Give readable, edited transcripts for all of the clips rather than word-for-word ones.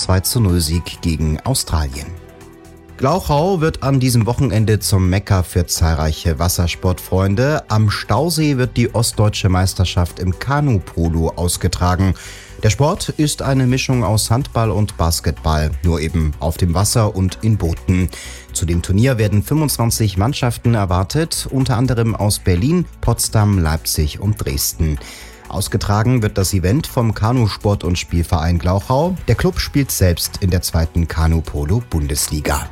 2:0 gegen Australien. Glauchau wird an diesem Wochenende zum Mekka für zahlreiche Wassersportfreunde. Am Stausee wird die ostdeutsche Meisterschaft im Kanu-Polo ausgetragen. Der Sport ist eine Mischung aus Handball und Basketball, nur eben auf dem Wasser und in Booten. Zu dem Turnier werden 25 Mannschaften erwartet, unter anderem aus Berlin, Potsdam, Leipzig und Dresden. Ausgetragen wird das Event vom Kanusport- und Spielverein Glauchau. Der Club spielt selbst in der 2. Kanu-Polo-Bundesliga.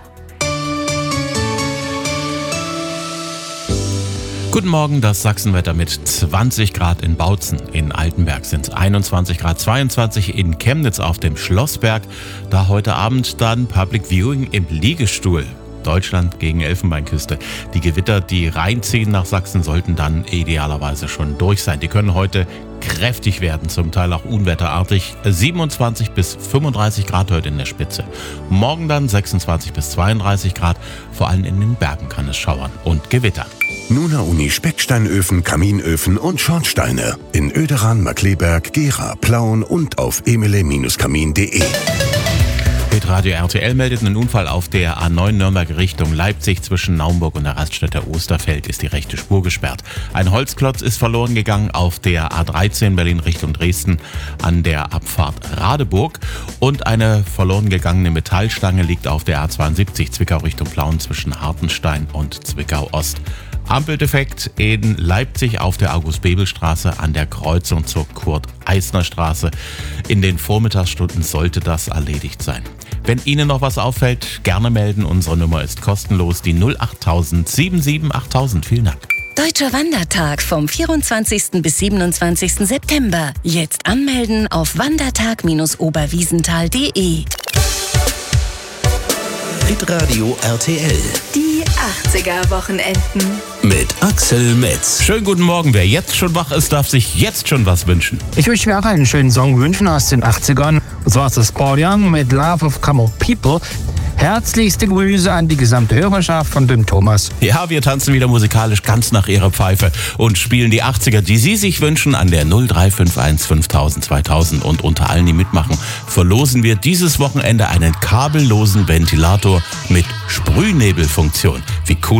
Guten Morgen, das Sachsenwetter mit 20 Grad in Bautzen. In Altenberg sind es 21 Grad, 22 in Chemnitz auf dem Schlossberg. Da heute Abend dann Public Viewing im Liegestuhl. Deutschland gegen Elfenbeinküste. Die Gewitter, die reinziehen nach Sachsen, sollten dann idealerweise schon durch sein. Die können heute kräftig werden, zum Teil auch unwetterartig. 27 bis 35 Grad heute in der Spitze. Morgen dann 26 bis 32 Grad. Vor allem in den Bergen kann es schauern und gewittern. Nuna Uni Specksteinöfen, Kaminöfen und Schornsteine. In Oederan, Markleberg, Gera, Plauen und auf emele-kamin.de. Radio RTL meldet einen Unfall auf der A9 Nürnberg Richtung Leipzig. Zwischen Naumburg und der Raststätte Osterfeld ist die rechte Spur gesperrt. Ein Holzklotz ist verloren gegangen auf der A13 Berlin Richtung Dresden an der Abfahrt Radeburg. Und eine verloren gegangene Metallstange liegt auf der A72 Zwickau Richtung Plauen zwischen Hartenstein und Zwickau Ost. Ampeldefekt in Leipzig auf der August-Bebel-Straße an der Kreuzung zur Kurt-Eisner-Straße. In den Vormittagsstunden sollte das erledigt sein. Wenn Ihnen noch was auffällt, gerne melden. Unsere Nummer ist kostenlos, die 08000 77 8000. Vielen Dank. Deutscher Wandertag vom 24. bis 27. September. Jetzt anmelden auf wandertag-oberwiesenthal.de. Hitradio RTL. Die 80er-Wochenenden. Mit Axel Metz. Schönen guten Morgen. Wer jetzt schon wach ist, darf sich jetzt schon was wünschen. Ich möchte mir auch einen schönen Song wünschen aus den 80ern. Und zwar ist das Paul Young mit Love of Common People. Herzlichste Grüße an die gesamte Hörerschaft von dem Thomas. Ja, wir tanzen wieder musikalisch ganz nach ihrer Pfeife und spielen die 80er, die Sie sich wünschen, an der 0351 5000 2000. Und unter allen, die mitmachen, verlosen wir dieses Wochenende einen kabellosen Ventilator mit Sprühnebelfunktion. Wie cool